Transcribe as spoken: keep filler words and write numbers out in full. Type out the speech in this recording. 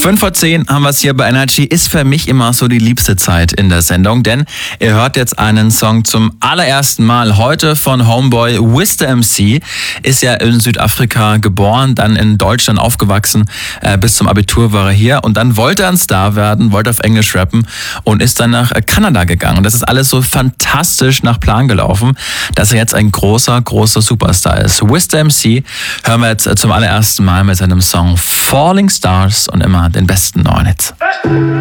fünf vor zehn haben wir es hier bei Energy. Ist für mich immer so die liebste Zeit in der Sendung, denn ihr hört jetzt einen Song zum allerersten Mal heute von Homeboy Wista M C. Ist ja in Südafrika geboren, dann in Deutschland aufgewachsen, äh, bis zum Abitur war er hier und dann wollte er ein Star werden, wollte auf Englisch rappen und ist dann nach Kanada gegangen. Und das ist alles so fantastisch nach Plan gelaufen, dass er jetzt ein großer, großer Superstar ist. Wista M C hören wir jetzt zum allerersten Mal mit seinem Song Falling Stars und immer den besten neuen Hits.